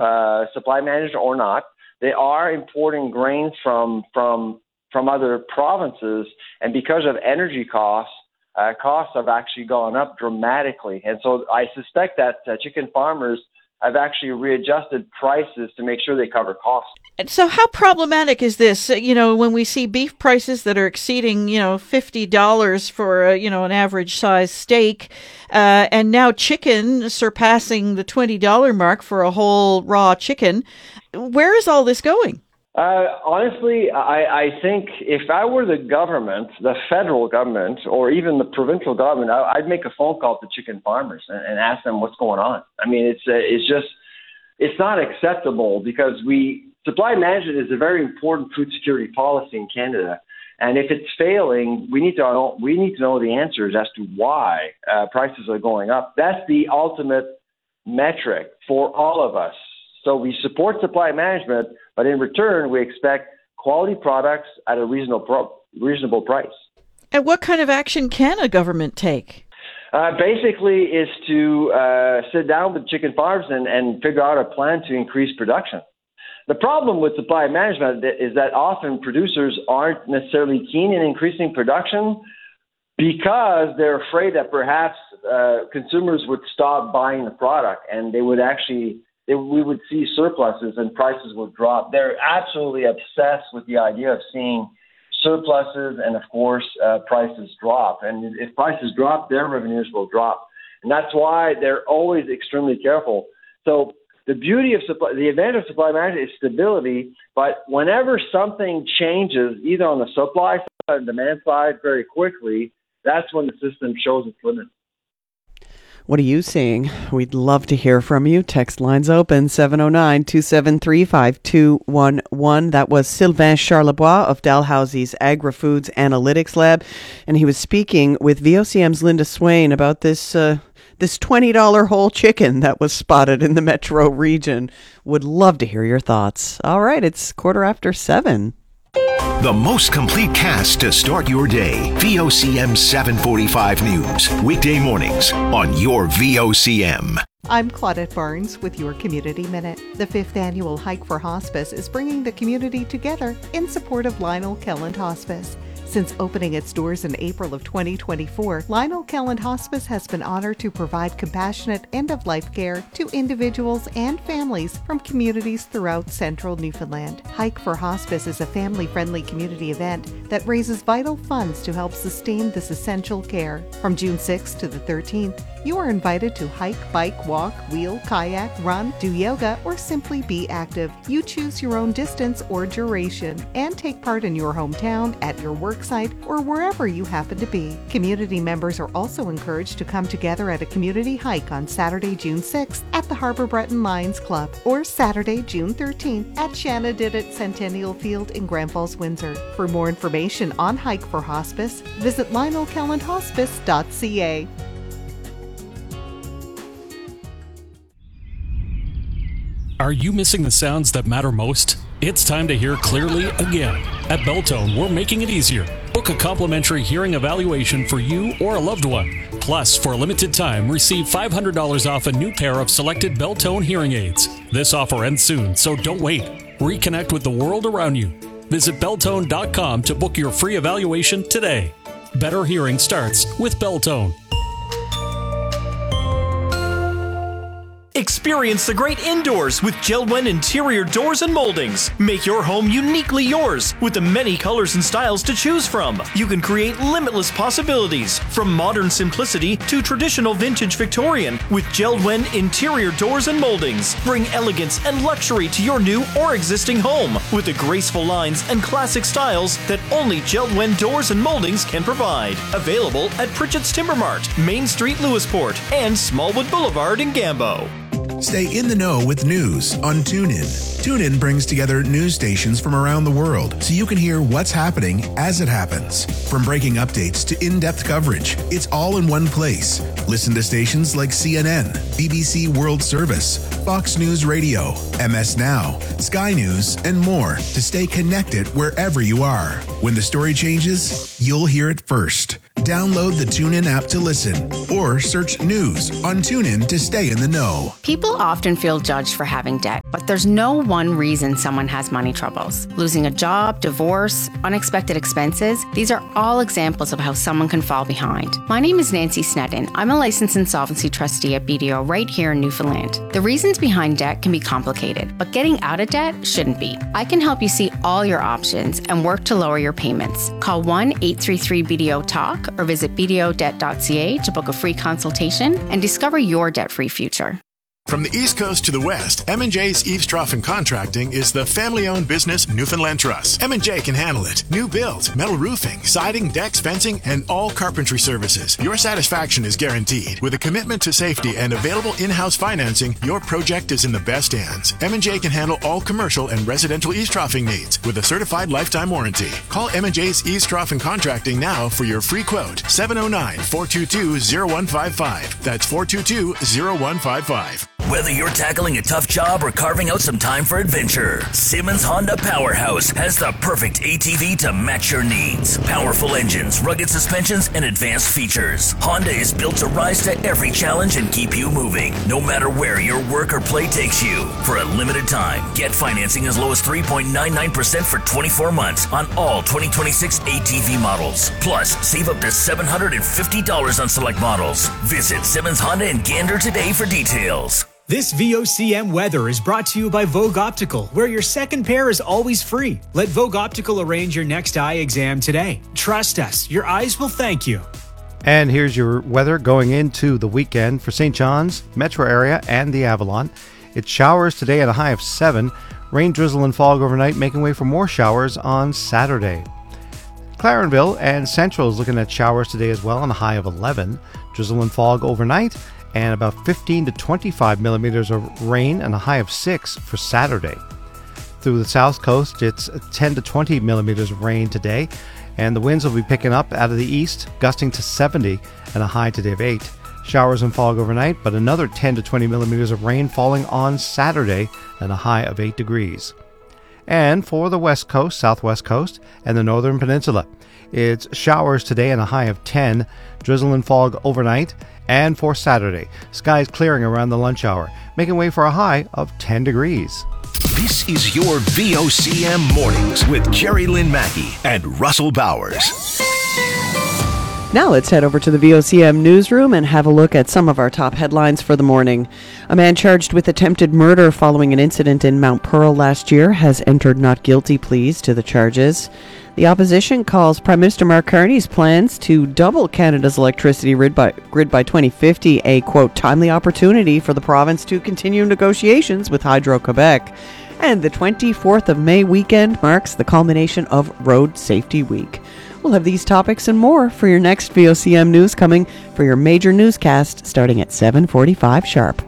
supply management or not, they are importing grain from other provinces, and because of energy costs, costs have actually gone up dramatically. And so I suspect that chicken farmers have actually readjusted prices to make sure they cover costs. And so how problematic is this? When we see beef prices that are exceeding, $50 for, an average size steak, and now chicken surpassing the $20 mark for a whole raw chicken, where is all this going? Honestly, I think if I were the government, the federal government, or even the provincial government, I'd make a phone call to chicken farmers and ask them what's going on. I mean, it's not acceptable because supply management is a very important food security policy in Canada. And if it's failing, we need to know the answers as to why prices are going up. That's the ultimate metric for all of us. So we support supply management, but in return, we expect quality products at a reasonable price. And what kind of action can a government take? Basically, is to sit down with chicken farms and figure out a plan to increase production. The problem with supply management is that often producers aren't necessarily keen in increasing production because they're afraid that perhaps consumers would stop buying the product and we would see surpluses and prices would drop. They're absolutely obsessed with the idea of seeing surpluses and, of course, prices drop. And if prices drop, their revenues will drop. And that's why they're always extremely careful. So the advantage of supply management is stability, but whenever something changes, either on the supply side or demand side very quickly, that's when the system shows its limits. What are you seeing? We'd love to hear from you. Text lines open, 709-273-5211. That was Sylvain Charlebois of Dalhousie's Agri-Foods Analytics Lab. And he was speaking with VOCM's Linda Swain about this $20 whole chicken that was spotted in the metro region. Would love to hear your thoughts. All right, it's 7:15. The most complete cast to start your day. VOCM 745 News. Weekday mornings on your VOCM. I'm Claudette Barnes with your Community Minute. The 5th annual Hike for Hospice is bringing the community together in support of Lionel Kelland Hospice. Since opening its doors in April of 2024, Lionel Kelland Hospice has been honored to provide compassionate end-of-life care to individuals and families from communities throughout central Newfoundland. Hike for Hospice is a family-friendly community event that raises vital funds to help sustain this essential care. From June 6th to the 13th, you are invited to hike, bike, walk, wheel, kayak, run, do yoga, or simply be active. You choose your own distance or duration and take part in your hometown, at your work site, or wherever you happen to be. Community members are also encouraged to come together at a community hike on Saturday, June 6th at the Harbour Breton Lions Club or Saturday, June 13th at Shanna Didit Centennial Field in Grand Falls, Windsor. For more information on Hike for Hospice, visit lionelkellandhospice.ca. Are you missing the sounds that matter most? It's time to hear clearly again. At Beltone, we're making it easier. Book a complimentary hearing evaluation for you or a loved one. Plus, for a limited time, receive $500 off a new pair of selected Beltone hearing aids. This offer ends soon, so don't wait. Reconnect with the world around you. Visit Beltone.com to book your free evaluation today. Better hearing starts with Beltone. Experience the great indoors with JELD-WEN interior doors and moldings. Make your home uniquely yours with the many colors and styles to choose from. You can create limitless possibilities from modern simplicity to traditional vintage Victorian with JELD-WEN interior doors and moldings. Bring elegance and luxury to your new or existing home with the graceful lines and classic styles that only JELD-WEN doors and moldings can provide. Available at Pritchett's Timber Mart, Main Street, Lewisport, and Smallwood Boulevard in Gambo. Stay in the know with news on TuneIn. TuneIn brings together news stations from around the world so you can hear what's happening as it happens. From breaking updates to in-depth coverage, it's all in one place. Listen to stations like CNN, BBC World Service, Fox News Radio, MS Now, Sky News, and more to stay connected wherever you are. When the story changes, you'll hear it first. Download the TuneIn app to listen or search news on TuneIn to stay in the know. People often feel judged for having debt. But there's no one reason someone has money troubles. Losing a job, divorce, unexpected expenses, these are all examples of how someone can fall behind. My name is Nancy Snedden. I'm a licensed insolvency trustee at BDO right here in Newfoundland. The reasons behind debt can be complicated, but getting out of debt shouldn't be. I can help you see all your options and work to lower your payments. Call 1-833-BDO-TALK or visit bdodebt.ca to book a free consultation and discover your debt-free future. From the East Coast to the West, M&J's Eaves Trough and Contracting is the family-owned business Newfoundland Trust. M&J can handle it. New build, metal roofing, siding, decks, fencing, and all carpentry services. Your satisfaction is guaranteed. With a commitment to safety and available in-house financing, your project is in the best hands. M&J can handle all commercial and residential eaves troughing needs with a certified lifetime warranty. Call M&J's Eaves Trough and Contracting now for your free quote. 709-422-0155. That's 422-0155. Whether you're tackling a tough job or carving out some time for adventure, Simmons Honda Powerhouse has the perfect ATV to match your needs. Powerful engines, rugged suspensions, and advanced features. Honda is built to rise to every challenge and keep you moving, no matter where your work or play takes you. For a limited time, get financing as low as 3.99% for 24 months on all 2026 ATV models. Plus, save up to $750 on select models. Visit Simmons Honda in Gander today for details. This VOCM weather is brought to you by Vogue Optical, where your second pair is always free. Let Vogue Optical arrange your next eye exam today. Trust us, your eyes will thank you. And here's your weather going into the weekend for St. John's, metro area, and the Avalon. It's showers today at a high of 7. Rain, drizzle, and fog overnight, making way for more showers on Saturday. Clarenville and Central is looking at showers today as well on a high of 11. Drizzle and fog overnight, and about 15 to 25 millimeters of rain and a high of 6 for Saturday. Through the south coast, it's 10 to 20 millimeters of rain today, and the winds will be picking up out of the east, gusting to 70 and a high today of 8. Showers and fog overnight, but another 10 to 20 millimeters of rain falling on Saturday and a high of 8 degrees. And for the west coast, southwest coast, and the northern peninsula, it's showers today and a high of 10, drizzle and fog overnight. And for Saturday, skies clearing around the lunch hour, making way for a high of 10 degrees. This is your VOCM Mornings with Jerry Lynn Mackey and Russell Bowers. Now let's head over to the VOCM newsroom and have a look at some of our top headlines for the morning. A man charged with attempted murder following an incident in Mount Pearl last year has entered not guilty pleas to the charges. The opposition calls Prime Minister Mark Carney's plans to double Canada's electricity grid by 2050 a, quote, timely opportunity for the province to continue negotiations with Hydro-Quebec. And the 24th of May weekend marks the culmination of Road Safety Week. We'll have these topics and more for your next VOCM news coming for your major newscast starting at 7:45 sharp.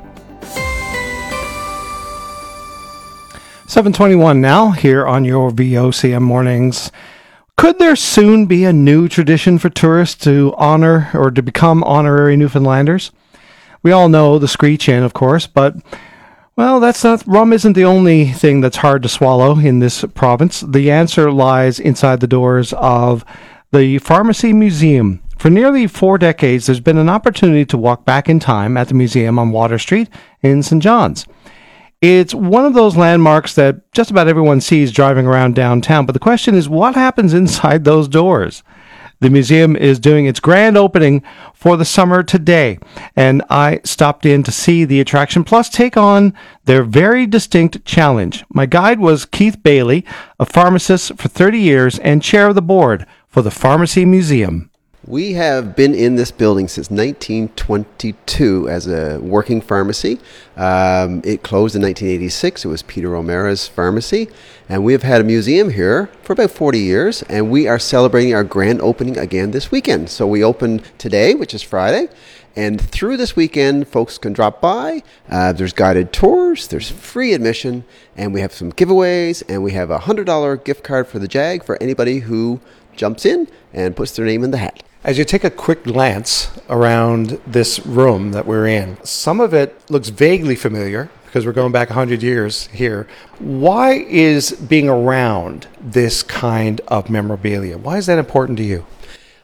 7:21 now here on your VOCM Mornings. Could there soon be a new tradition for tourists to honor or to become honorary Newfoundlanders? We all know the screech-in, of course, but, well, rum isn't the only thing that's hard to swallow in this province. The answer lies inside the doors of the Pharmacy Museum. For nearly 4 decades, there's been an opportunity to walk back in time at the museum on Water Street in St. John's. It's one of those landmarks that just about everyone sees driving around downtown, but the question is, what happens inside those doors? The museum is doing its grand opening for the summer today, and I stopped in to see the attraction, plus take on their very distinct challenge. My guide was Keith Bailey, a pharmacist for 30 years and chair of the board for the Pharmacy Museum. We have been in this building since 1922 as a working pharmacy. It closed in 1986. It was Peter O'Mara's pharmacy. And we have had a museum here for about 40 years. And we are celebrating our grand opening again this weekend. So we opened today, which is Friday. And through this weekend, folks can drop by. There's guided tours. There's free admission. And we have some giveaways. And we have a $100 gift card for the JAG for anybody who jumps in and puts their name in the hat. As you take a quick glance around this room that we're in, some of it looks vaguely familiar because we're going back 100 years here. Why is being around this kind of memorabilia? Why is that important to you?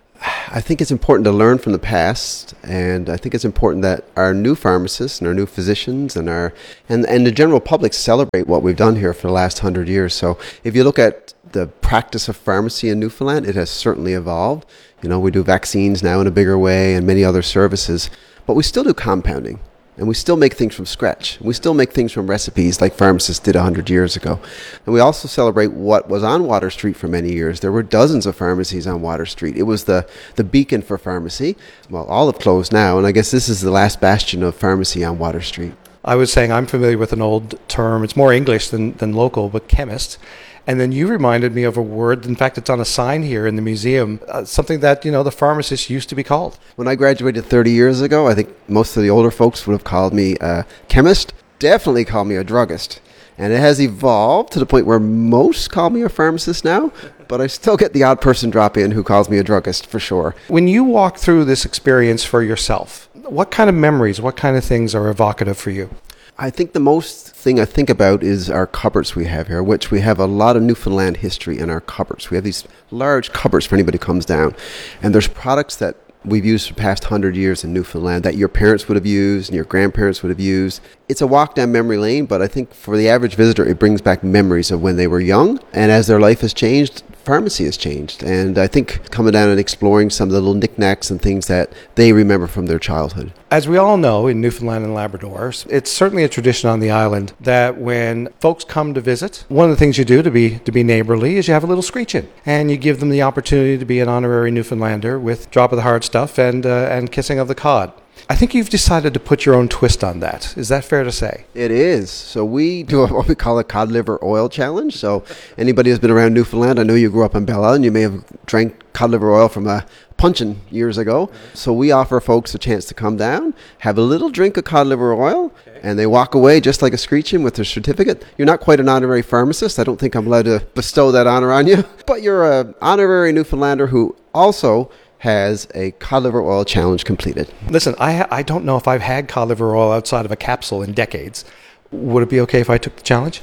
I think it's important to learn from the past, and I think it's important that our new pharmacists and our new physicians and the general public celebrate what we've done here for the last 100 years. So if you look at the practice of pharmacy in Newfoundland, it has certainly evolved. We do vaccines now in a bigger way and many other services, but we still do compounding. And we still make things from scratch. We still make things from recipes like pharmacists did 100 years ago. And we also celebrate what was on Water Street for many years. There were dozens of pharmacies on Water Street. It was the beacon for pharmacy. Well, all have closed now, and I guess this is the last bastion of pharmacy on Water Street. I was saying I'm familiar with an old term. It's more English than local, but chemist. And then you reminded me of a word. In fact, it's on a sign here in the museum, something that, the pharmacist used to be called. When I graduated 30 years ago, I think most of the older folks would have called me a chemist, definitely called me a druggist. And it has evolved to the point where most call me a pharmacist now, but I still get the odd person drop in who calls me a druggist for sure. When you walk through this experience for yourself, what kind of memories, what kind of things are evocative for you? I think the most thing I think about is our cupboards we have here, which we have a lot of Newfoundland history in our cupboards. We have these large cupboards for anybody who comes down. And there's products that we've used for the past 100 years in Newfoundland that your parents would have used and your grandparents would have used. It's a walk down memory lane, but I think for the average visitor, it brings back memories of when they were young. And as their life has changed, pharmacy has changed. And I think coming down and exploring some of the little knickknacks and things that they remember from their childhood. As we all know, in Newfoundland and Labrador, it's certainly a tradition on the island that when folks come to visit, one of the things you do to be neighborly is you have a little screech-in. And you give them the opportunity to be an honorary Newfoundlander with drop of the heart stuff and kissing of the cod. I think you've decided to put your own twist on that. Is that fair to say? It is. So we do what we call a cod liver oil challenge. So anybody who's been around Newfoundland, I know you grew up in Belle Isle, you may have drank cod liver oil from a puncheon years ago. So we offer folks a chance to come down, have a little drink of cod liver oil, and they walk away just like a screech-in with their certificate. You're not quite an honorary pharmacist. I don't think I'm allowed to bestow that honor on you. But you're an honorary Newfoundlander who also has a cod liver oil challenge completed. Listen, I don't know if I've had cod liver oil outside of a capsule in decades. Would it be okay if I took the challenge?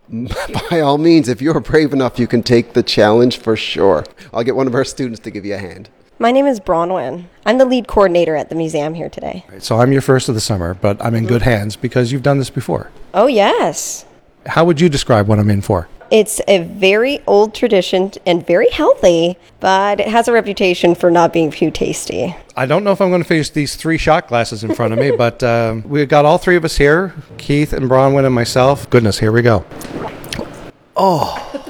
By all means, if you're brave enough, you can take the challenge for sure. I'll get one of our students to give you a hand. My name is Bronwyn. I'm the lead coordinator at the museum here today. So I'm your first of the summer, but I'm in good hands because you've done this before. Oh, yes. How would you describe what I'm in for? It's a very old tradition and very healthy, but it has a reputation for not being too tasty. I don't know if I'm going to finish these 3 shot glasses in front of me, but we've got all 3 of us here, Keith and Bronwyn and myself. Goodness, here we go. Oh.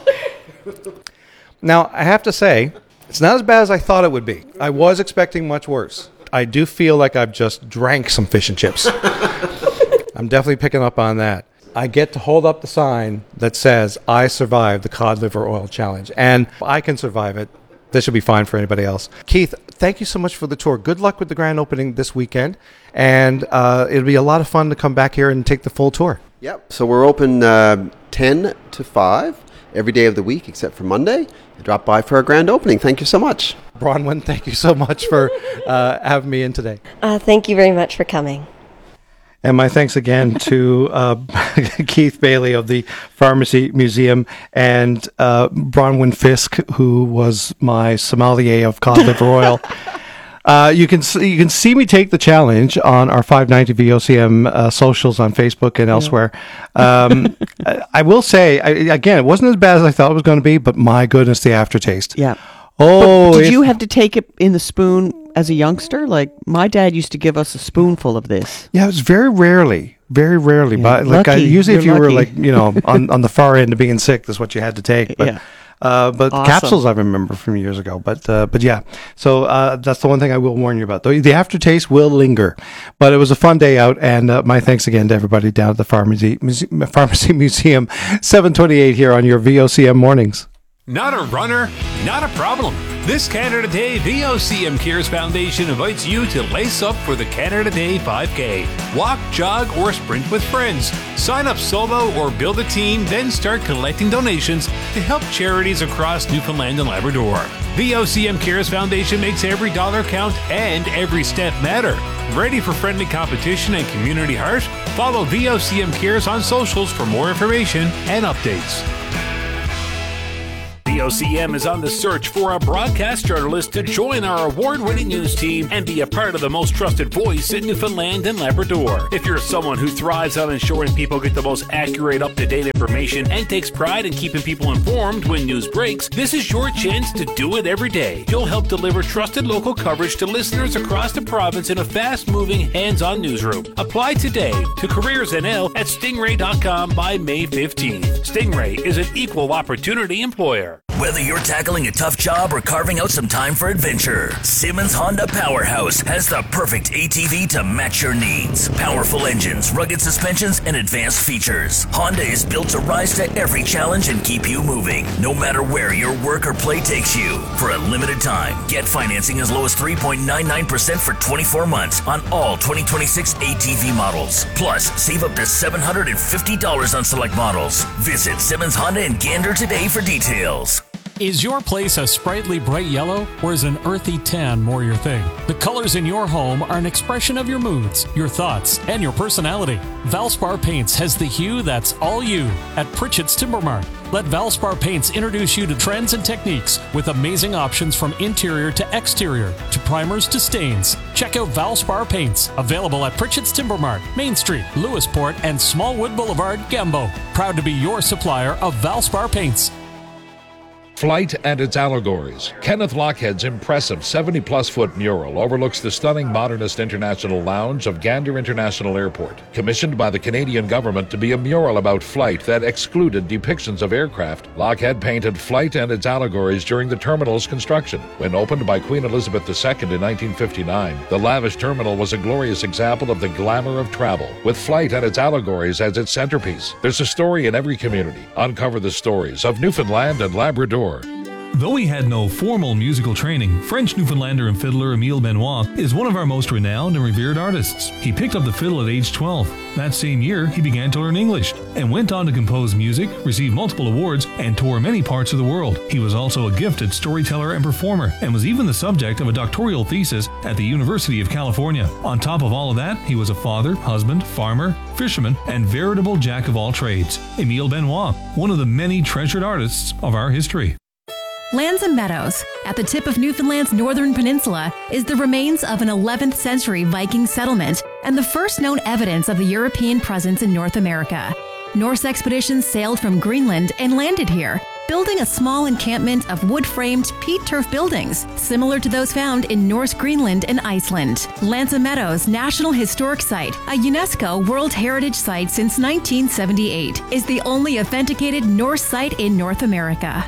Now, I have to say, it's not as bad as I thought it would be. I was expecting much worse. I do feel like I've just drank some fish and chips. I'm definitely picking up on that. I get to hold up the sign that says, I survived the cod liver oil challenge. And if I can survive it, this should be fine for anybody else. Keith, thank you so much for the tour. Good luck with the grand opening this weekend. And it'll be a lot of fun to come back here and take the full tour. Yep. So we're open 10 to 5 every day of the week except for Monday. Drop by for our grand opening. Thank you so much. Bronwyn, thank you so much for having me in today. Thank you very much for coming. And my thanks again to Keith Bailey of the Pharmacy Museum and Bronwyn Fisk, who was my sommelier of cod liver oil. You can see me take the challenge on our 590 VOCM socials on Facebook and elsewhere. I will say, again, it wasn't as bad as I thought it was going to be, but my goodness, the aftertaste. Yeah. Oh, but did you have to take it in the spoon as a youngster? Like my dad used to give us a spoonful of this. Yeah, it was very rarely. Yeah, but like usually, if you were like on the far end of being sick, that's what you had to take. But, but awesome. Capsules I remember from years ago. But yeah, so that's the one thing I will warn you about. The aftertaste will linger. But it was a fun day out, and my thanks again to everybody down at the Pharmacy Museum, 728 here on your VOCM mornings. Not a runner? Not a problem. This Canada Day, VOCM Cares Foundation invites you to lace up for the Canada Day 5K. Walk, jog, or sprint with friends. Sign up solo or build a team, then start collecting donations to help charities across Newfoundland and Labrador. VOCM Cares Foundation makes every dollar count and every step matter. Ready for friendly competition and community heart? Follow VOCM Cares on socials for more information and updates. VOCM is on the search for a broadcast journalist to join our award-winning news team and be a part of the most trusted voice in Newfoundland and Labrador. If you're someone who thrives on ensuring people get the most accurate, up-to-date information and takes pride in keeping people informed when news breaks, this is your chance to do it every day. You'll help deliver trusted local coverage to listeners across the province in a fast-moving, hands-on newsroom. Apply today to CareersNL at stingray.com by May 15th. Stingray is an equal opportunity employer. Whether you're tackling a tough job or carving out some time for adventure, Simmons Honda Powerhouse has the perfect ATV to match your needs. Powerful engines, rugged suspensions, and advanced features. Honda is built to rise to every challenge and keep you moving, no matter where your work or play takes you. For a limited time, get financing as low as 3.99% for 24 months on all 2026 ATV models. Plus, save up to $750 on select models. Visit Simmons Honda in Gander today for details. Is your place a sprightly bright yellow, or is an earthy tan more your thing? The colors in your home are an expression of your moods, your thoughts, and your personality. Valspar Paints has the hue that's all you at Pritchett's Timber Mart. Let Valspar Paints introduce you to trends and techniques with amazing options from interior to exterior, to primers to stains. Check out Valspar Paints, available at Pritchett's Timber Mart, Main Street, Lewisport, and Smallwood Boulevard, Gambo. Proud to be your supplier of Valspar Paints. Flight and its allegories. Kenneth Lochhead's impressive 70-plus foot mural overlooks the stunning modernist international lounge of Gander International Airport, commissioned by the Canadian government to be a mural about flight that excluded depictions of aircraft. Lochhead painted Flight and its allegories during the terminal's construction. When opened by Queen Elizabeth II in 1959, the lavish terminal was a glorious example of the glamour of travel, with Flight and its allegories as its centerpiece. There's a story in every community. Uncover the stories of Newfoundland and Labrador. Though he had no formal musical training, French Newfoundlander and fiddler Emile Benoit is one of our most renowned and revered artists. He picked up the fiddle at age 12. That same year, he began to learn English and went on to compose music, receive multiple awards, and tour many parts of the world. He was also a gifted storyteller and performer, and was even the subject of a doctoral thesis at the University of California. On top of all of that, he was a father, husband, farmer, fisherman, and veritable jack of all trades. Emile Benoit, one of the many treasured artists of our history. Lands and Meadows, at the tip of Newfoundland's northern peninsula, is the remains of an 11th century Viking settlement and the first known evidence of the European presence in North America. Norse expeditions sailed from Greenland and landed here, building a small encampment of wood-framed peat turf buildings, similar to those found in Norse Greenland and Iceland. Lands and Meadows National Historic Site, a UNESCO World Heritage Site since 1978, is the only authenticated Norse site in North America.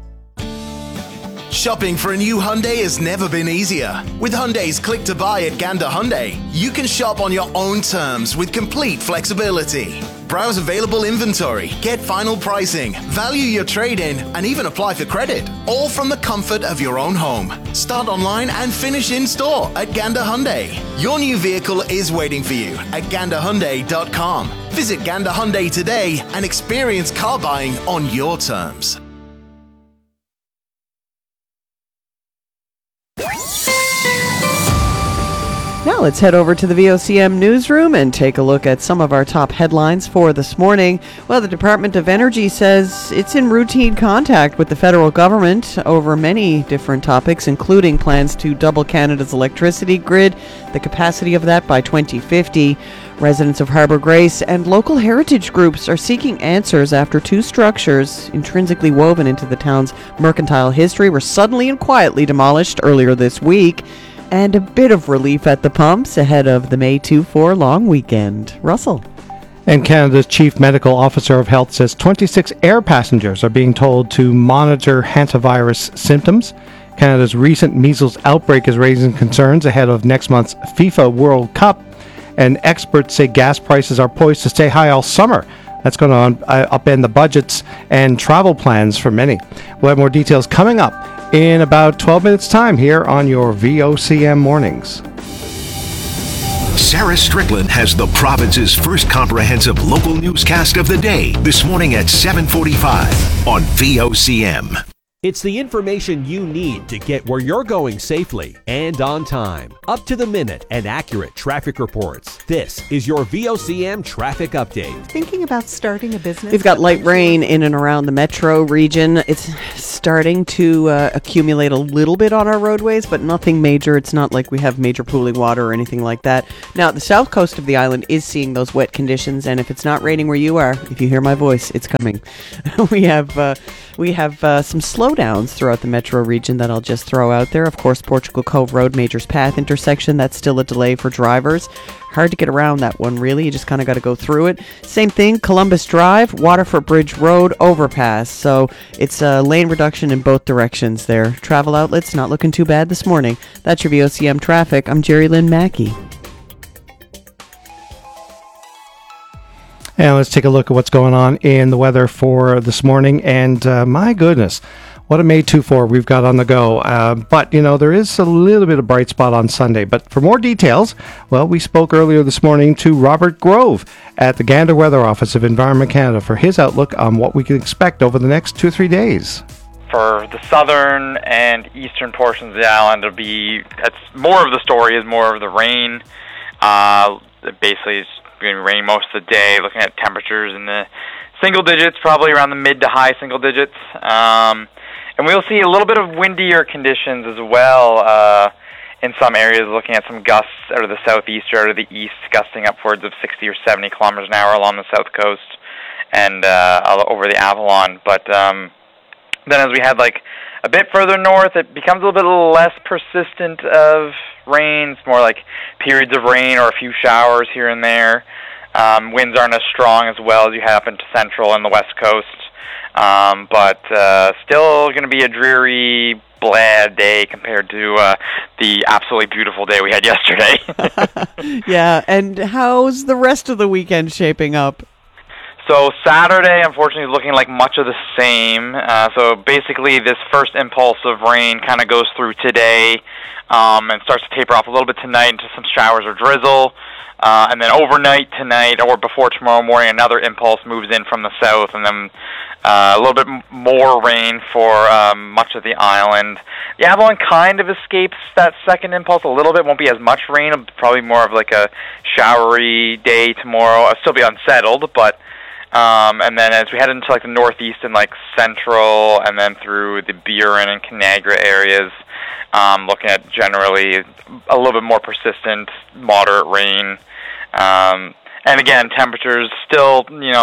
Shopping for a new Hyundai has never been easier. With Hyundai's Click to Buy at Gander Hyundai, you can shop on your own terms with complete flexibility. Browse available inventory, get final pricing, value your trade-in, and even apply for credit, all from the comfort of your own home. Start online and finish in-store at Gander Hyundai. Your new vehicle is waiting for you at ganderhyundai.com. Visit Gander Hyundai today and experience car buying on your terms. Now let's head over to the VOCM newsroom and take a look at some of our top headlines for this morning. Well, the Department of Energy says it's in routine contact with the federal government over many different topics, including plans to double Canada's electricity grid, the capacity of that by 2050. Residents of Harbour Grace and local heritage groups are seeking answers after two structures intrinsically woven into the town's mercantile history were suddenly and quietly demolished earlier this week. And a bit of relief at the pumps ahead of the May 2-4 long weekend. Russell. And Canada's Chief Medical Officer of Health says 26 air passengers are being told to monitor hantavirus symptoms. Canada's recent measles outbreak is raising concerns ahead of next month's FIFA World Cup. And experts say gas prices are poised to stay high all summer. That's going to upend the budgets and travel plans for many. We'll have more details coming up in about 12 minutes' time here on your VOCM Mornings. Sarah Strickland has the province's first comprehensive local newscast of the day this morning at 7:45 on VOCM. It's the information you need to get where you're going safely and on time. Up to the minute and accurate traffic reports. This is your VOCM Traffic Update. Thinking about starting a business? We've got light rain in and around the metro region. It's starting to accumulate a little bit on our roadways, but nothing major. It's not like we have major pooling water or anything like that. Now, the south coast of the island is seeing those wet conditions, and if it's not raining where you are, if you hear my voice, it's coming. We have some slowdowns throughout the metro region that I'll just throw out there. Of course, Portugal Cove Road, Majors Path intersection, that's still a delay for drivers. Hard to get around that one, really. You just kind of got to go through it. Same thing, Columbus Drive, Waterford Bridge Road, overpass. So it's a lane reduction in both directions there. Travel outlets not looking too bad this morning. That's your VOCM traffic. I'm Jerry Lynn Mackey. And let's take a look at what's going on in the weather for this morning. And my goodness, what a May 2-4 we've got on the go. But, there is a little bit of bright spot on Sunday. But for more details, well, we spoke earlier this morning to Robert Grove at the Gander Weather Office of Environment Canada for his outlook on what we can expect over the next 2 or 3 days. For the southern and eastern portions of the island, it's more of the story is more of the rain. Basically, it's going to rain most of the day, looking at temperatures in the single digits, probably around the mid to high single digits. And we'll see a little bit of windier conditions as well in some areas, looking at some gusts out of the southeast or out of the east, gusting upwards of 60 or 70 kilometers an hour along the south coast and over the Avalon. But then as we head a bit further north, it becomes a little bit less persistent of rain. It's more like periods of rain or a few showers here and there. Winds aren't as strong as well as you have into central and the west coast. But still going to be a dreary, bland day compared to the absolutely beautiful day we had yesterday. Yeah, and how's the rest of the weekend shaping up? So Saturday, unfortunately, is looking like much of the same. So basically, this first impulse of rain kind of goes through today and starts to taper off a little bit tonight into some showers or drizzle. And then overnight tonight or before tomorrow morning, another impulse moves in from the south, and then a little bit more rain for much of the island. The Avalon kind of escapes that second impulse a little bit. Won't be as much rain. It'll probably more of like a showery day tomorrow. It'll still be unsettled, but and then as we head into the northeast and central, and then through the Burin and Canagra areas, looking at generally a little bit more persistent, moderate rain. And again, temperatures still,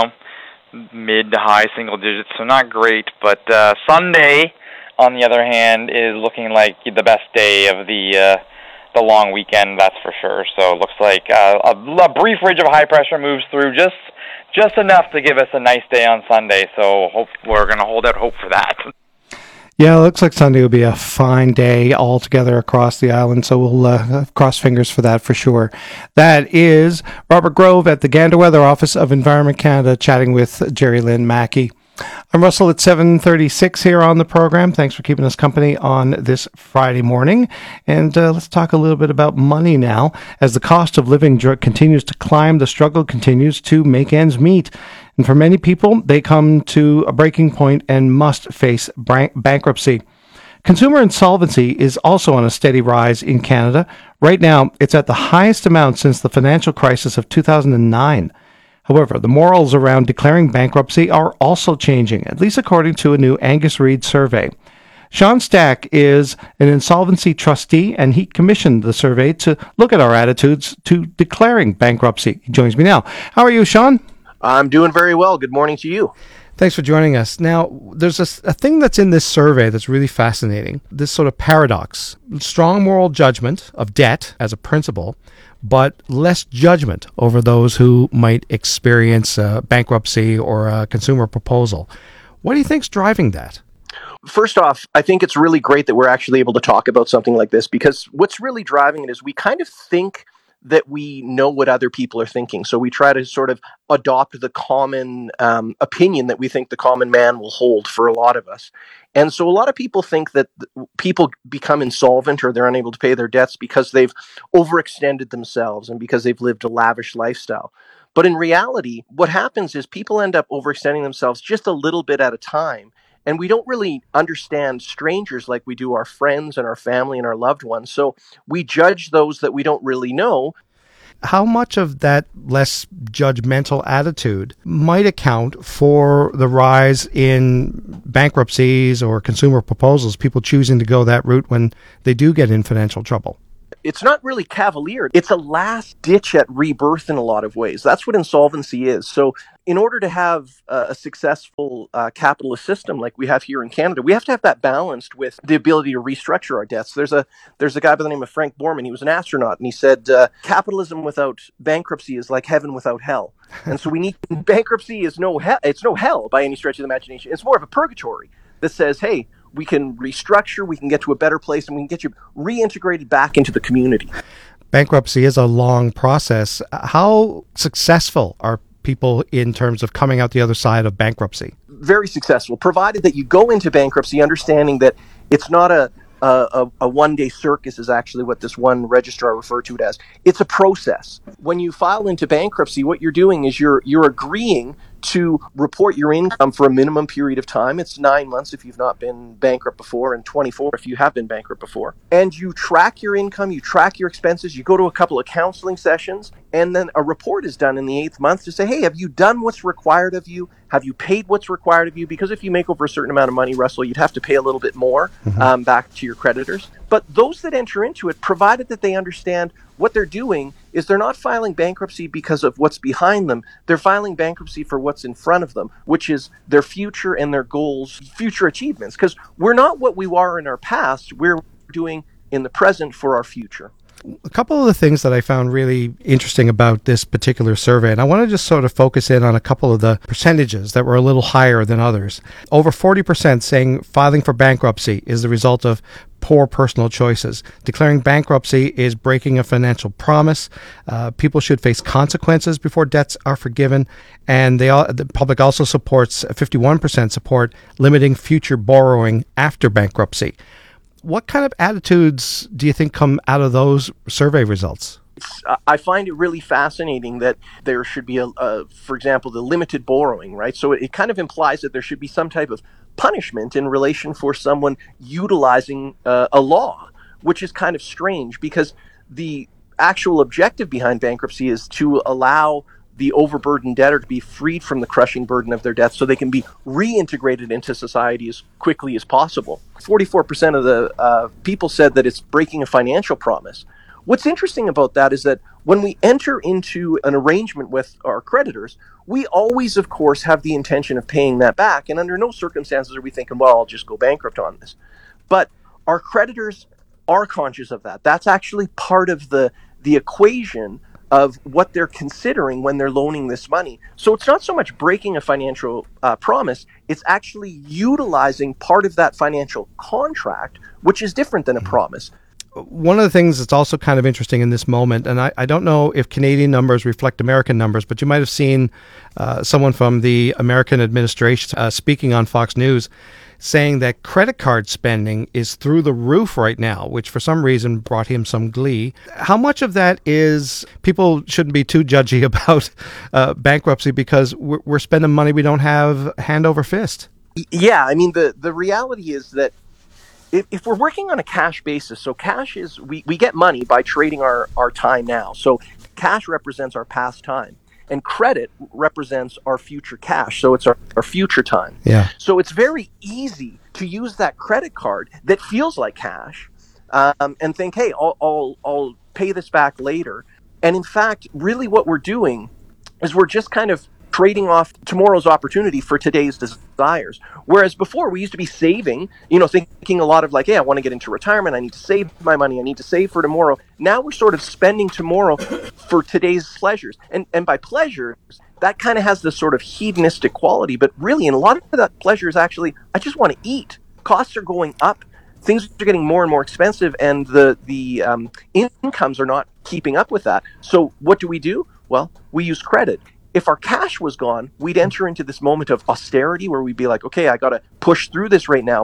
mid to high single digits, so not great. But Sunday, on the other hand, is looking like the best day of the long weekend, that's for sure. So it looks like a brief ridge of high pressure moves through just enough to give us a nice day on Sunday. So we're going to hold out hope for that. Yeah, it looks like Sunday will be a fine day altogether across the island, so we'll cross fingers for that for sure. That is Robert Grove at the Gander Weather Office of Environment Canada chatting with Jerry Lynn Mackey. I'm Russell at 7:36 here on the program. Thanks for keeping us company on this Friday morning. And let's talk a little bit about money now. As the cost of living continues to climb, the struggle continues to make ends meet. And for many people, they come to a breaking point and must face bankruptcy. Consumer insolvency is also on a steady rise in Canada. Right now, it's at the highest amount since the financial crisis of 2009. However, the morals around declaring bankruptcy are also changing, at least according to a new Angus Reid survey. Sean Stack is an insolvency trustee, and he commissioned the survey to look at our attitudes to declaring bankruptcy. He joins me now. How are you, Sean? I'm doing very well. Good morning to you. Thanks for joining us. Now, there's a thing that's in this survey that's really fascinating, this sort of paradox. Strong moral judgment of debt as a principle, but less judgment over those who might experience bankruptcy or a consumer proposal. What do you think's driving that? First off, I think it's really great that we're actually able to talk about something like this, because what's really driving it is we kind of think that we know what other people are thinking. So we try to sort of adopt the common opinion that we think the common man will hold for a lot of us. And so a lot of people think that people become insolvent or they're unable to pay their debts because they've overextended themselves and because they've lived a lavish lifestyle. But in reality, what happens is people end up overextending themselves just a little bit at a time. And we don't really understand strangers like we do our friends and our family and our loved ones. So we judge those that we don't really know. How much of that less judgmental attitude might account for the rise in bankruptcies or consumer proposals, people choosing to go that route when they do get in financial trouble? It's not really cavalier. It's a last ditch at rebirth in a lot of ways. That's what insolvency is. So in order to have a successful capitalist system like we have here in Canada, we have to have that balanced with the ability to restructure our debts. There's a guy by the name of Frank Borman. He was an astronaut, and he said, capitalism without bankruptcy is like heaven without hell. And so we need bankruptcy is no hell. It's no hell by any stretch of the imagination. It's more of a purgatory that says, hey, we can restructure, we can get to a better place, and we can get you reintegrated back into the community. Bankruptcy is a long process. How successful are people in terms of coming out the other side of bankruptcy? Very successful, provided that you go into bankruptcy understanding that it's not a one-day circus, is actually what this one registrar referred to it as. It's a process. When you file into bankruptcy, what you're doing is you're agreeing to report your income for a minimum period of time. It's 9 months if you've not been bankrupt before, and 24 if you have been bankrupt before. And you track your income, you track your expenses, you go to a couple of counseling sessions, and then a report is done in the 8th month to say, hey, have you done what's required of you? Have you paid what's required of you? Because if you make over a certain amount of money, Russell, you'd have to pay a little bit more back to your creditors. But those that enter into it, provided that they understand what they're doing, is they're not filing bankruptcy because of what's behind them. They're filing bankruptcy for what's in front of them, which is their future and their goals, future achievements. Because we're not what we were in our past. We're doing in the present for our future. A couple of the things that I found really interesting about this particular survey, and I want to just sort of focus in on a couple of the percentages that were a little higher than others. Over 40% saying filing for bankruptcy is the result of poor personal choices. Declaring bankruptcy is breaking a financial promise. People should face consequences before debts are forgiven. And the public also supports, 51% support, limiting future borrowing after bankruptcy. What kind of attitudes do you think come out of those survey results? I find it really fascinating that there should be, for example, the limited borrowing, right? So it kind of implies that there should be some type of punishment in relation for someone utilizing a law, which is kind of strange because the actual objective behind bankruptcy is to allow the overburdened debtor to be freed from the crushing burden of their debt so they can be reintegrated into society as quickly as possible. 44% of the people said that it's breaking a financial promise. What's interesting about that is that when we enter into an arrangement with our creditors, we always, of course, have the intention of paying that back. And under no circumstances are we thinking, well, I'll just go bankrupt on this. But our creditors are conscious of that. That's actually part of the equation of what they're considering when they're loaning this money. So it's not so much breaking a financial promise, it's actually utilizing part of that financial contract, which is different than a promise. One of the things that's also kind of interesting in this moment, and I don't know if Canadian numbers reflect American numbers, but you might have seen someone from the American administration speaking on Fox News saying that credit card spending is through the roof right now, which for some reason brought him some glee. How much of that is people shouldn't be too judgy about bankruptcy because we're spending money we don't have hand over fist? Yeah, I mean, the reality is that if we're working on a cash basis, so cash is, we get money by trading our time now. So cash represents our past time. And credit represents our future cash. So it's our future time. Yeah. So it's very easy to use that credit card that feels like cash and think, hey, I'll pay this back later. And in fact, really what we're doing is we're just kind of trading off tomorrow's opportunity for today's desires. Whereas before we used to be saving, thinking a lot of like, hey, I want to get into retirement. I need to save my money. I need to save for tomorrow. Now we're sort of spending tomorrow for today's pleasures. And by pleasures, that kind of has this sort of hedonistic quality. But really, in a lot of that pleasure is actually, I just want to eat. Costs are going up. Things are getting more and more expensive, and the incomes are not keeping up with that. So what do? Well, we use credit. If our cash was gone, we'd enter into this moment of austerity where we'd be like, okay, I got to push through this right now. But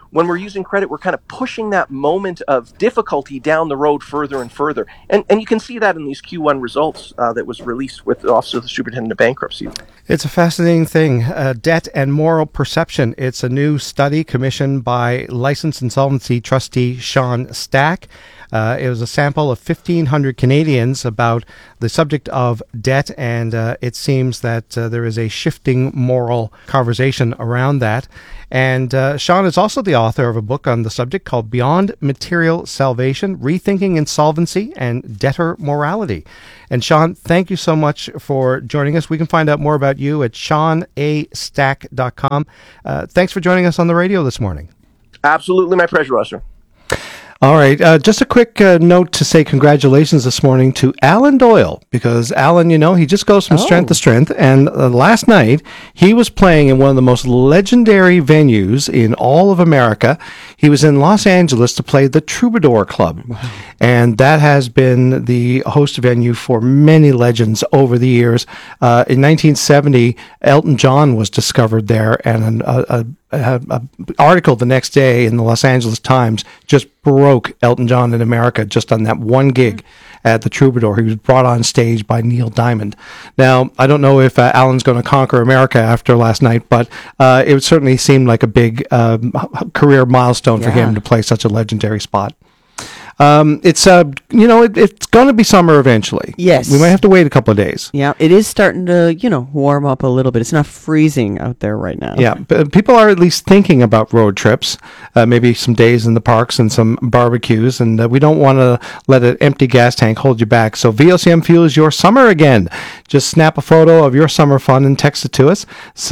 when we're using credit, we're kind of pushing that moment of difficulty down the road further and further. And you can see that in these Q1 results that was released with the Office of the Superintendent of Bankruptcy. It's a fascinating thing. Debt and moral perception. It's a new study commissioned by licensed insolvency trustee Sean Stack. It was a sample of 1,500 Canadians about the subject of debt, and it seems that there is a shifting moral conversation around that. And Sean is also the author of a book on the subject called Beyond Material Salvation, Rethinking Insolvency and Debtor Morality. And Sean, thank you so much for joining us. We can find out more about you at SeanAstack.com. Thanks for joining us on the radio this morning. Absolutely, my pleasure, Russell. All right. Just a quick note to say congratulations this morning to Alan Doyle, because Alan, he just goes from strength to strength. And last night, he was playing in one of the most legendary venues in all of America. He was in Los Angeles to play the Troubadour Club. Wow. And that has been the host venue for many legends over the years. In 1970, Elton John was discovered there, and an article the next day in the Los Angeles Times just broke Elton John in America just on that one gig at the Troubadour. He was brought on stage by Neil Diamond. Now, I don't know if Alan's going to conquer America after last night, but it certainly seemed like a big career milestone for him to play such a legendary spot. It's it's going to be summer eventually. Yes. We might have to wait a couple of days. Yeah, it is starting to, warm up a little bit. It's not freezing out there right now. Yeah, but people are at least thinking about road trips, maybe some days in the parks and some barbecues, and we don't want to let an empty gas tank hold you back. So VOCM fuels your summer again. Just snap a photo of your summer fun and text it to us,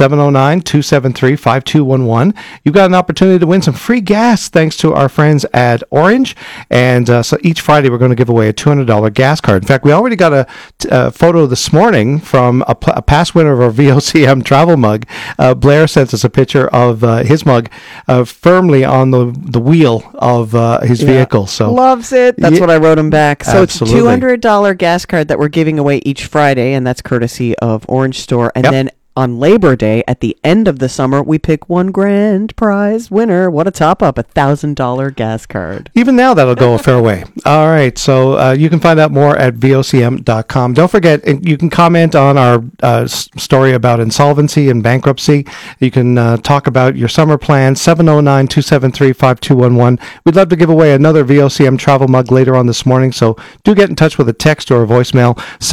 709-273-5211. You've got an opportunity to win some free gas thanks to our friends at Orange. And so each Friday we're going to give away a $200 gas card. In fact, we already got a photo this morning from a past winner of our VOCM travel mug. Blair sent us a picture of his mug firmly on the wheel of his vehicle. So loves it. That's what I wrote him back. So absolutely. It's a $200 gas card that we're giving away each Friday, and that's courtesy of Orange Store. And then on Labor Day, at the end of the summer, we pick one grand prize winner. What a top-up, $1,000 gas card. Even now, that'll go a fair way. All right, so you can find out more at VOCM.com. Don't forget, you can comment on our story about insolvency and bankruptcy. You can talk about your summer plans, 709-273-5211. We'd love to give away another VOCM travel mug later on this morning, so do get in touch with a text or a voicemail,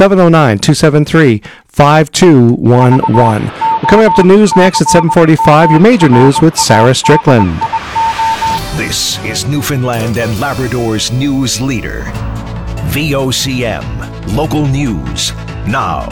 709-273-5211. We're coming up to news next at 7:45. Your major news with Sarah Strickland. This is Newfoundland and Labrador's news leader. VOCM. Local news now.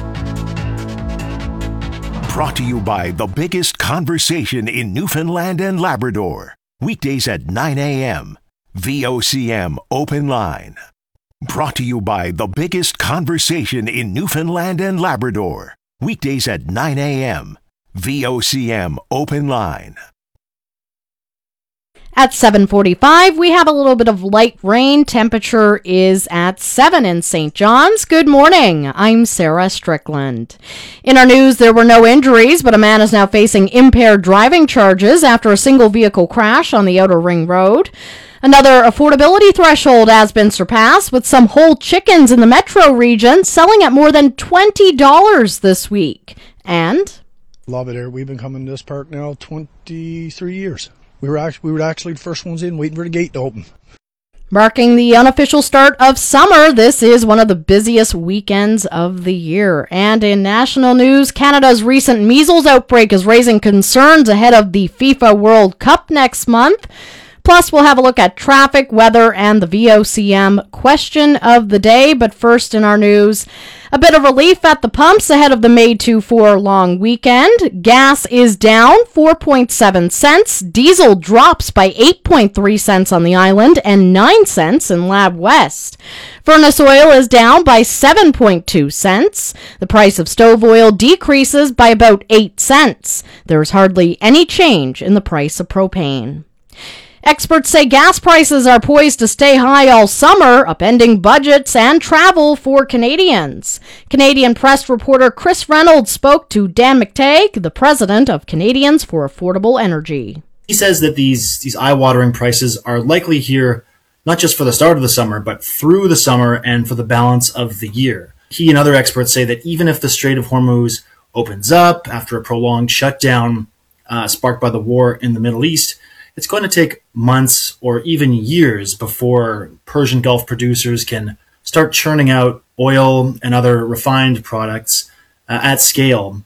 Brought to you by the biggest conversation in Newfoundland and Labrador. Weekdays at 9 a.m. VOCM Open Line. Brought to you by the biggest conversation in Newfoundland and Labrador. Weekdays at 9 a.m. VOCM Open Line. At 7:45, we have a little bit of light rain. Temperature is at 7 in St. John's. Good morning. I'm Sarah Strickland. In our news, there were no injuries, but a man is now facing impaired driving charges after a single vehicle crash on the Outer Ring Road. Another affordability threshold has been surpassed, with some whole chickens in the metro region selling at more than $20 this week. And love it here. We've been coming to this park now 23 years. We were actually the first ones in, waiting for the gate to open. Marking the unofficial start of summer, this is one of the busiest weekends of the year. And in national news, Canada's recent measles outbreak is raising concerns ahead of the FIFA World Cup next month. Plus, we'll have a look at traffic, weather, and the VOCM question of the day. But first in our news, a bit of relief at the pumps ahead of the May 2-4 long weekend. Gas is down 4.7 cents. Diesel drops by 8.3 cents on the island and 9 cents in Lab West. Furnace oil is down by 7.2 cents. The price of stove oil decreases by about 8 cents. There's hardly any change in the price of propane. Experts say gas prices are poised to stay high all summer, upending budgets and travel for Canadians. Canadian Press reporter Chris Reynolds spoke to Dan McTagg, the president of Canadians for Affordable Energy. He says that these eye-watering prices are likely here not just for the start of the summer, but through the summer and for the balance of the year. He and other experts say that even if the Strait of Hormuz opens up after a prolonged shutdown sparked by the war in the Middle East, it's going to take months or even years before Persian Gulf producers can start churning out oil and other refined products at scale.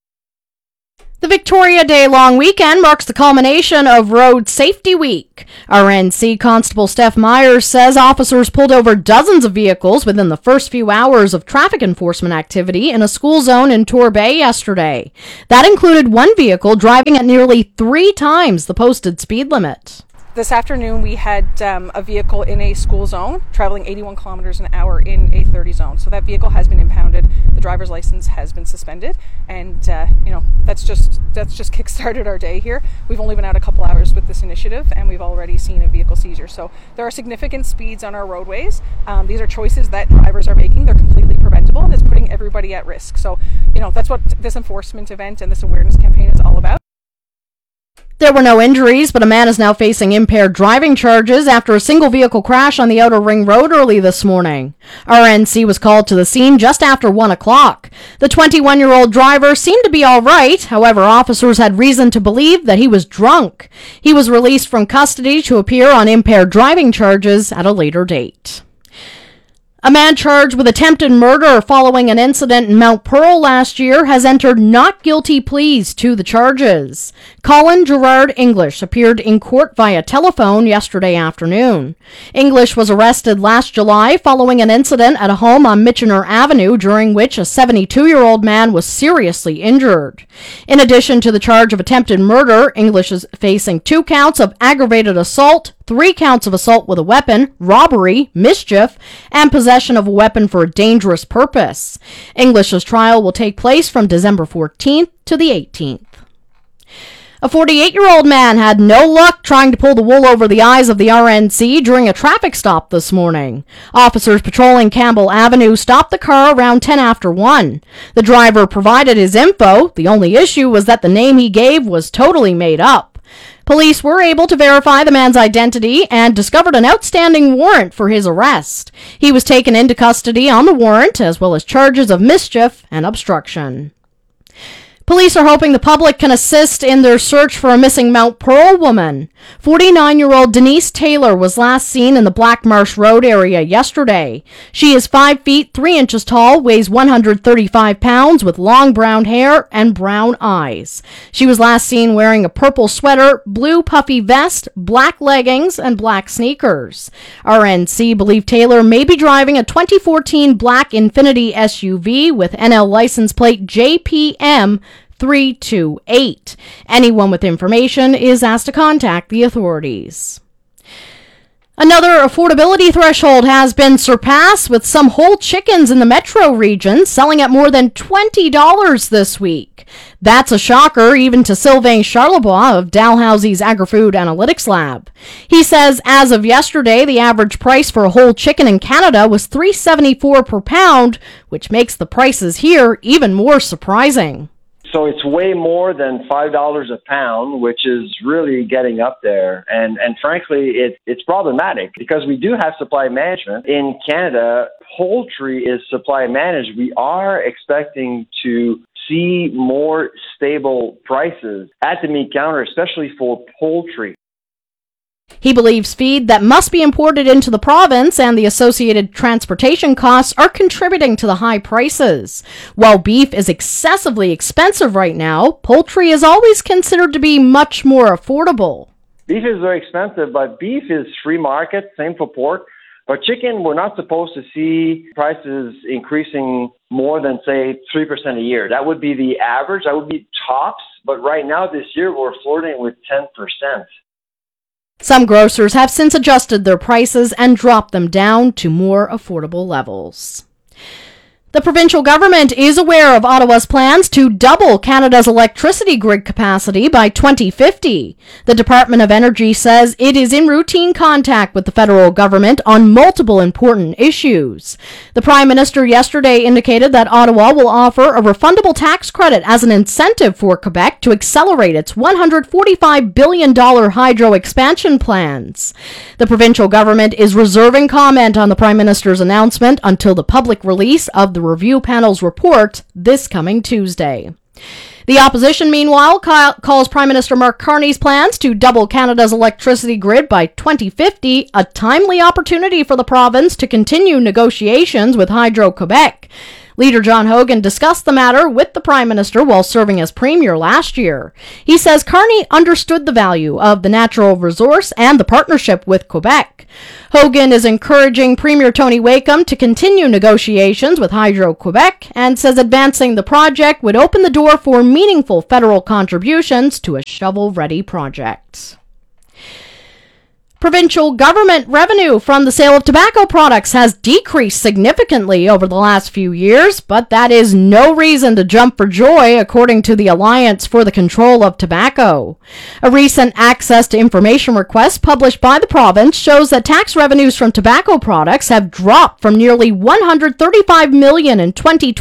The Victoria Day long weekend marks the culmination of Road Safety Week. RNC Constable Steph Myers says officers pulled over dozens of vehicles within the first few hours of traffic enforcement activity in a school zone in Torbay yesterday. That included one vehicle driving at nearly 3 times the posted speed limit. This afternoon we had a vehicle in a school zone traveling 81 kilometers an hour in a 30 zone. So that vehicle has been impounded. The driver's license has been suspended, and that's just kick-started our day here. We've only been out a couple hours with this initiative, and we've already seen a vehicle seizure. So there are significant speeds on our roadways. These are choices that drivers are making. They're completely preventable, and it's putting everybody at risk. So that's what this enforcement event and this awareness campaign is all about. There were no injuries, but a man is now facing impaired driving charges after a single vehicle crash on the Outer Ring Road early this morning. RNC was called to the scene just after 1 o'clock. The 21-year-old driver seemed to be all right. However, officers had reason to believe that he was drunk. He was released from custody to appear on impaired driving charges at a later date. A man charged with attempted murder following an incident in Mount Pearl last year has entered not guilty pleas to the charges. Colin Gerard English appeared in court via telephone yesterday afternoon. English was arrested last July following an incident at a home on Michener Avenue during which a 72-year-old man was seriously injured. In addition to the charge of attempted murder, English is facing 2 counts of aggravated assault, 3 counts of assault with a weapon, robbery, mischief, and possession of a weapon for a dangerous purpose. English's trial will take place from December 14th to the 18th. A 48-year-old man had no luck trying to pull the wool over the eyes of the RNC during a traffic stop this morning. Officers patrolling Campbell Avenue stopped the car around 10 after 1. The driver provided his info. The only issue was that the name he gave was totally made up. Police were able to verify the man's identity and discovered an outstanding warrant for his arrest. He was taken into custody on the warrant, as well as charges of mischief and obstruction. Police are hoping the public can assist in their search for a missing Mount Pearl woman. 49-year-old Denise Taylor was last seen in the Black Marsh Road area yesterday. She is 5 feet 3 inches tall, weighs 135 pounds, with long brown hair and brown eyes. She was last seen wearing a purple sweater, blue puffy vest, black leggings, and black sneakers. RNC believe Taylor may be driving a 2014 black Infiniti SUV with NL license plate JPM 328. Anyone with information is asked to contact the authorities. Another affordability threshold has been surpassed, with some whole chickens in the metro region selling at more than $20 this week. That's a shocker even to Sylvain Charlebois of Dalhousie's Agri-Food Analytics Lab. He says as of yesterday, the average price for a whole chicken in Canada was $3.74 per pound, which makes the prices here even more surprising. So it's way more than $5 a pound, which is really getting up there. And frankly, it's problematic because we do have supply management. In Canada, poultry is supply managed. We are expecting to see more stable prices at the meat counter, especially for poultry. He believes feed that must be imported into the province and the associated transportation costs are contributing to the high prices. While beef is excessively expensive right now, poultry is always considered to be much more affordable. Beef is very expensive, but beef is free market, same for pork. But chicken, we're not supposed to see prices increasing more than, say, 3% a year. That would be the average. That would be tops. But right now, this year, we're flirting with 10%. Some grocers have since adjusted their prices and dropped them down to more affordable levels. The provincial government is aware of Ottawa's plans to double Canada's electricity grid capacity by 2050. The Department of Energy says it is in routine contact with the federal government on multiple important issues. The Prime Minister yesterday indicated that Ottawa will offer a refundable tax credit as an incentive for Quebec to accelerate its $145 billion hydro expansion plans. The provincial government is reserving comment on the Prime Minister's announcement until the public release of the review panel's report this coming Tuesday. The opposition, meanwhile, calls Prime Minister Mark Carney's plans to double Canada's electricity grid by 2050 a timely opportunity for the province to continue negotiations with Hydro-Quebec. Leader John Hogan discussed the matter with the Prime Minister while serving as Premier last year. He says Carney understood the value of the natural resource and the partnership with Quebec. Hogan is encouraging Premier Tony Wakeham to continue negotiations with Hydro-Quebec and says advancing the project would open the door for meaningful federal contributions to a shovel-ready project. Provincial government revenue from the sale of tobacco products has decreased significantly over the last few years, but that is no reason to jump for joy, according to the Alliance for the Control of Tobacco. A recent access to information request published by the province shows that tax revenues from tobacco products have dropped from nearly $135 million in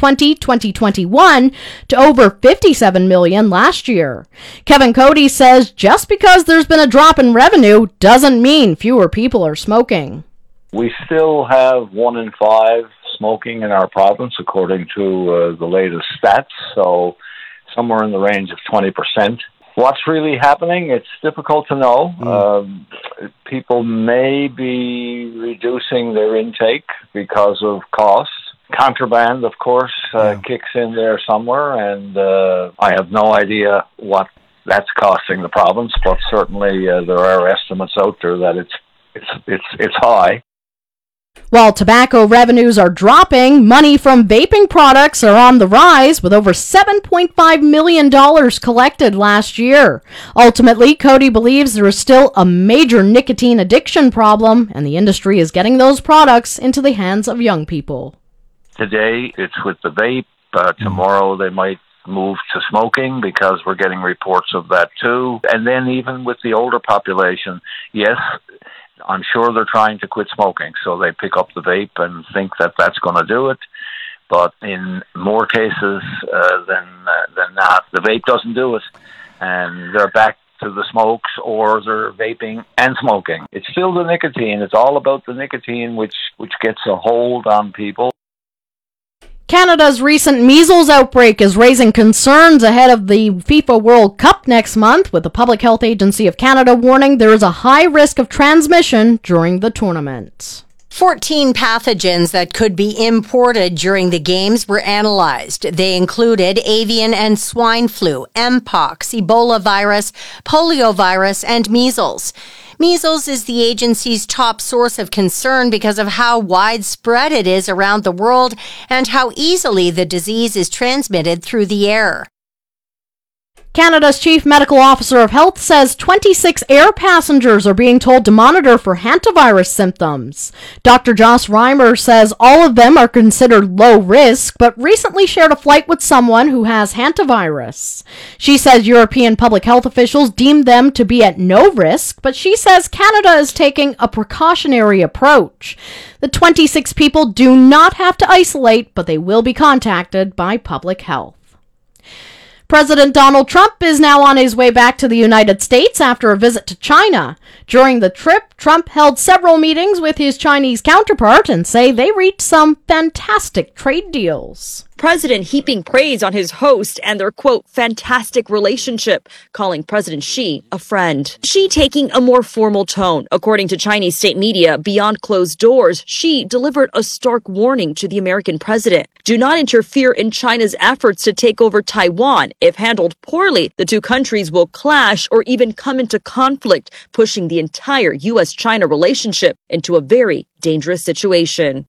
2020-2021 to over $57 million last year. Kevin Cody says just because there's been a drop in revenue doesn't mean fewer people are smoking. We still have 1 in 5 smoking in our province, according to the latest stats, so somewhere in the range of 20%. What's really happening? It's difficult to know. People may be reducing their intake because of cost. Contraband, of course, kicks in there somewhere, and I have no idea what that's costing the province, but certainly there are estimates out there that it's high. While tobacco revenues are dropping, money from vaping products are on the rise, with over $7.5 million collected last year. Ultimately, Cody believes there is still a major nicotine addiction problem, and the industry is getting those products into the hands of young people. Today, it's with the vape. Tomorrow, they might move to smoking, because we're getting reports of that too. And then even with the older population, yes, I'm sure they're trying to quit smoking, so they pick up the vape and think that that's going to do it. But in more cases than not, the vape doesn't do it, and they're back to the smokes, or they're vaping and smoking. It's still the nicotine. It's all about the nicotine, which gets a hold on people. Canada's recent measles outbreak is raising concerns ahead of the FIFA World Cup next month, with the Public Health Agency of Canada warning there is a high risk of transmission during the tournament. 14 pathogens that could be imported during the games were analyzed. They included avian and swine flu, Mpox, Ebola virus, poliovirus, and measles. Measles is the agency's top source of concern because of how widespread it is around the world and how easily the disease is transmitted through the air. Canada's Chief Medical Officer of Health says 26 air passengers are being told to monitor for hantavirus symptoms. Dr. Joss Reimer says all of them are considered low risk, but recently shared a flight with someone who has hantavirus. She says European public health officials deemed them to be at no risk, but she says Canada is taking a precautionary approach. The 26 people do not have to isolate, but they will be contacted by public health. President Donald Trump is now on his way back to the United States after a visit to China. During the trip, Trump held several meetings with his Chinese counterpart and say they reached some fantastic trade deals. President heaping praise on his host and their, quote, fantastic relationship, calling President Xi a friend. Xi taking a more formal tone. According to Chinese state media, beyond closed doors, Xi delivered a stark warning to the American president. Do not interfere in China's efforts to take over Taiwan. If handled poorly, the two countries will clash or even come into conflict, pushing the entire U.S.-China relationship into a very dangerous situation.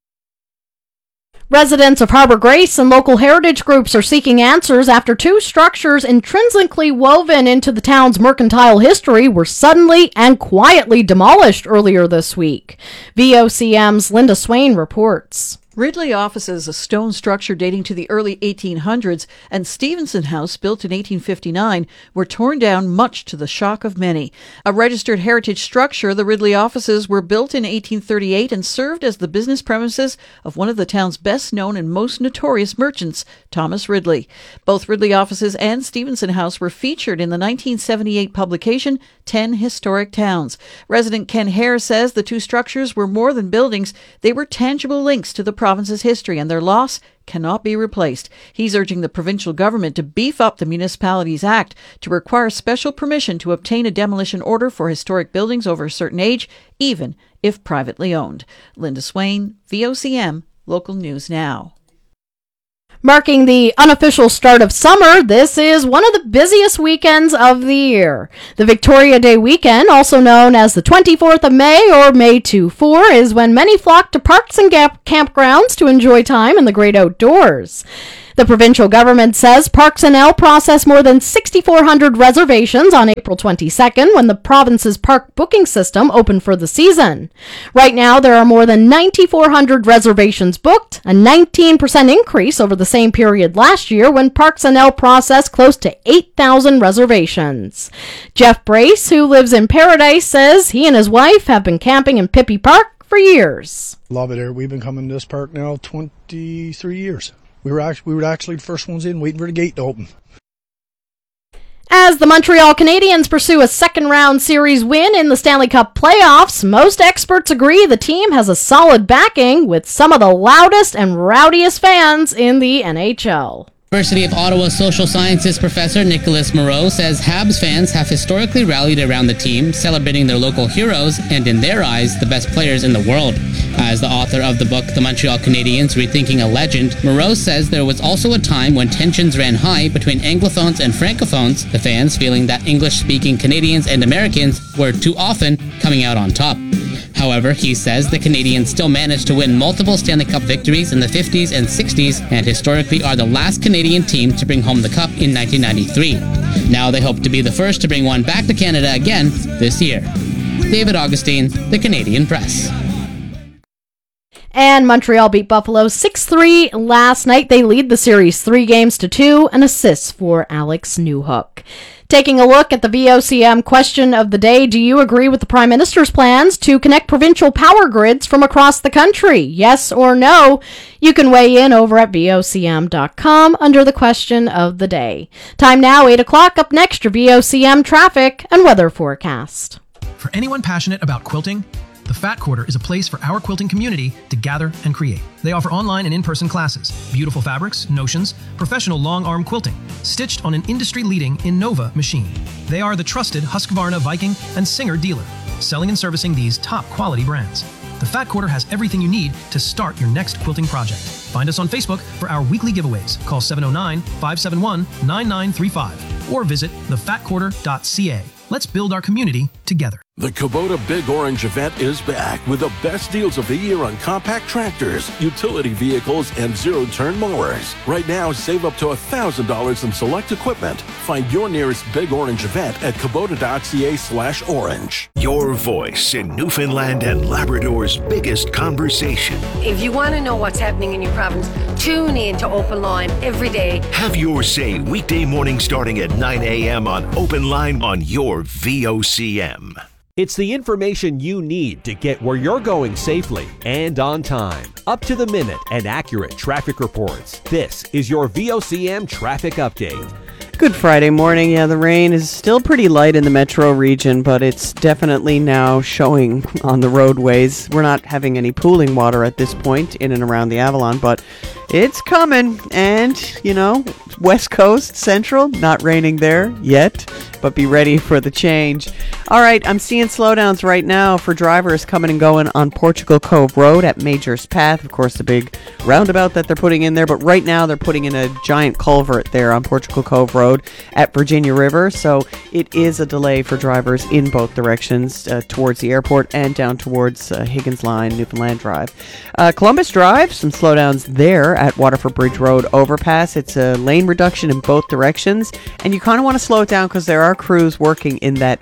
Residents of Harbor Grace and local heritage groups are seeking answers after two structures intrinsically woven into the town's mercantile history were suddenly and quietly demolished earlier this week. VOCM's Linda Swain reports. Ridley Offices, a stone structure dating to the early 1800s, and Stevenson House, built in 1859, were torn down much to the shock of many. A registered heritage structure, the Ridley Offices were built in 1838 and served as the business premises of one of the town's best-known and most notorious merchants, Thomas Ridley. Both Ridley Offices and Stevenson House were featured in the 1978 publication 10 Historic Towns. Resident Ken Hare says the two structures were more than buildings, they were tangible links to the province's history, and their loss cannot be replaced. He's urging the provincial government to beef up the Municipalities Act to require special permission to obtain a demolition order for historic buildings over a certain age, even if privately owned. Linda Swain, VOCM, Local News Now. Marking the unofficial start of summer, this is one of the busiest weekends of the year. The Victoria Day weekend, also known as the 24th of May or May 2-4, is when many flock to parks and campgrounds to enjoy time in the great outdoors. The provincial government says Parks NL processed more than 6,400 reservations on April 22nd when the province's park booking system opened for the season. Right now, there are more than 9,400 reservations booked, a 19% increase over the same period last year when Parks NL processed close to 8,000 reservations. Jeff Brace, who lives in Paradise, says he and his wife have been camping in Pippi Park for years. Love it here. We've been coming to this park now 23 years. We were actually the first ones in, waiting for the gate to open. As the Montreal Canadiens pursue a second-round series win in the Stanley Cup playoffs, most experts agree the team has a solid backing with some of the loudest and rowdiest fans in the NHL. University of Ottawa social sciences professor Nicholas Moreau says Habs fans have historically rallied around the team, celebrating their local heroes and, in their eyes, the best players in the world. As the author of the book The Montreal Canadiens Rethinking a Legend, Moreau says there was also a time when tensions ran high between Anglophones and Francophones, the fans feeling that English-speaking Canadians and Americans were too often coming out on top. However, he says the Canadiens still managed to win multiple Stanley Cup victories in the 50s and 60s and historically are the last Canadian team to bring home the Cup in 1993. Now they hope to be the first to bring one back to Canada again this year. David Augustine, The Canadian Press. And Montreal beat Buffalo 6-3 last night. They lead the series 3-2, an assist for Alex Newhook. Taking a look at the VOCM question of the day, do you agree with the Prime Minister's plans to connect provincial power grids from across the country? Yes or no? You can weigh in over at VOCM.com under the question of the day. Time now, 8 o'clock. Up next, your VOCM traffic and weather forecast. For anyone passionate about quilting, The Fat Quarter is a place for our quilting community to gather and create. They offer online and in-person classes, beautiful fabrics, notions, professional long-arm quilting, stitched on an industry-leading Innova machine. They are the trusted Husqvarna, Viking, and Singer dealer, selling and servicing these top-quality brands. The Fat Quarter has everything you need to start your next quilting project. Find us on Facebook for our weekly giveaways. Call 709-571-9935 or visit thefatquarter.ca. Let's build our community together. The Kubota Big Orange event is back with the best deals of the year on compact tractors, utility vehicles, and zero-turn mowers. Right now, save up to $1,000 in select equipment. Find your nearest Big Orange event at Kubota.ca/orange. Your voice in Newfoundland and Labrador's biggest conversation. If you want to know what's happening in your province, tune in to Open Line every day. Have your say weekday morning starting at 9 a.m. on Open Line on your VOCM. It's the information you need to get where you're going safely and on time. Up to the minute and accurate traffic reports. This is your VOCM traffic update. Good Friday morning. Yeah, the rain is still pretty light in the metro region, but it's definitely now showing on the roadways. We're not having any pooling water at this point in and around the Avalon, but it's coming. And, you know, West Coast, Central, not raining there yet, but be ready for the change. All right, I'm seeing slowdowns right now for drivers coming and going on Portugal Cove Road at Major's Path. Of course, the big roundabout that they're putting in there, but right now they're putting in a giant culvert there on Portugal Cove Road at Virginia River, so it is a delay for drivers in both directions towards the airport and down towards Higgins Line, Newfoundland Drive. Columbus Drive, some slowdowns there at Waterford Bridge Road overpass. It's a lane reduction in both directions, and you kind of want to slow it down because there are crews working in that area.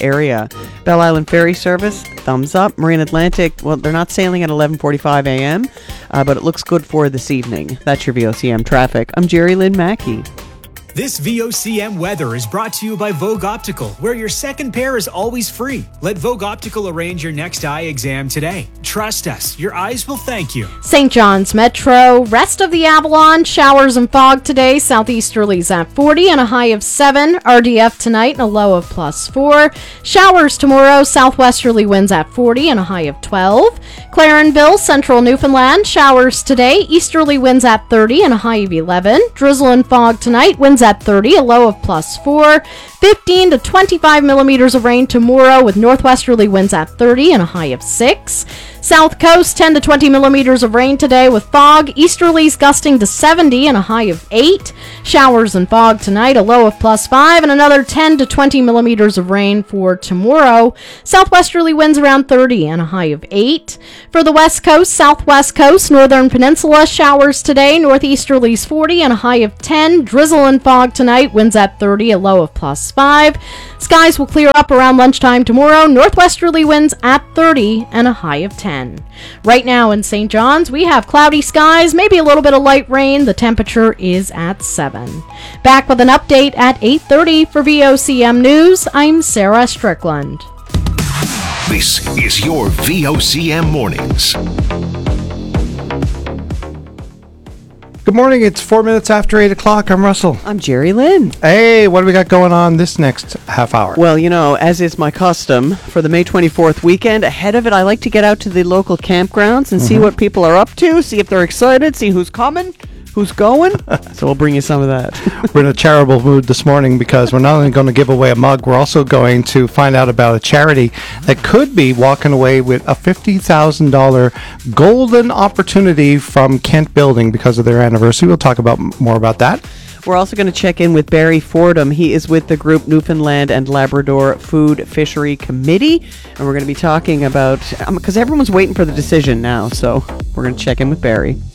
Belle Island Ferry Service, thumbs up. Marine Atlantic, well, they're not sailing at 11:45 a.m., but it looks good for this evening. That's your VOCM traffic. I'm Jerry Lynn Mackey. This VOCM weather is brought to you by Vogue Optical, where your second pair is always free. Let Vogue Optical arrange your next eye exam today. Trust us, your eyes will thank you. St. John's Metro, rest of the Avalon, showers and fog today. Southeasterlies at 40 and a high of 7. RDF tonight and a low of +4. Showers tomorrow, southwesterly winds at 40 and a high of 12. Clarenville, central Newfoundland, showers today. Easterly winds at 30 and a high of 11. Drizzle and fog tonight, winds at 30, a low of +4. 15 to 25 millimeters of rain tomorrow with northwesterly winds at 30 and a high of 6. South Coast, 10 to 20 millimeters of rain today with fog. Easterlies gusting to 70 and a high of 8. Showers and fog tonight, a low of +5, and another 10 to 20 millimeters of rain for tomorrow. Southwesterly winds around 30 and a high of 8. For the West Coast, Southwest Coast, Northern Peninsula, showers today. Northeasterlies 40 and a high of 10. Drizzle and fog tonight, winds at 30, a low of +5. Skies will clear up around lunchtime tomorrow. Northwesterly winds at 30 and a high of 10. Right now in St. John's, we have cloudy skies, maybe a little bit of light rain. The temperature is at 7. Back with an update at 8:30 for VOCM News. I'm Sarah Strickland. This is your VOCM Mornings. Good morning. It's 4 minutes after 8 o'clock. I'm Russell. I'm Jerry Lynn. Hey, what do we got going on this next half hour? Well, you know, as is my custom, for the May 24th weekend, ahead of it, I like to get out to the local campgrounds and see what people are up to, see if they're excited, see who's coming, who's going. So we'll bring you some of that. We're in a charitable mood this morning because we're not only going to give away a mug, we're also going to find out about a charity that could be walking away with a $50,000 golden opportunity from Kent Building because of their anniversary. We'll talk about more about that. We're also going to check in with Barry Fordham. He is with the group Newfoundland and Labrador Food Fishery Committee. And we're going to be talking about, because everyone's waiting for the decision now. So we're going to check in with Barry.